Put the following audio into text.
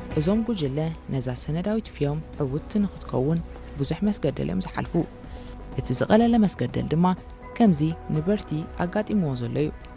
እዞም ጉጅለ ነዛ ሰነዳዊት ፊዮም ዕውት ንኽትከውን ብዙሕ መስገደል እዮም ዝሓልፉ እቲ ዝቐለለ መስገደል ድማ ከምዚ ንበርቲ ኣጋጢምዎ ዘሎ እዩ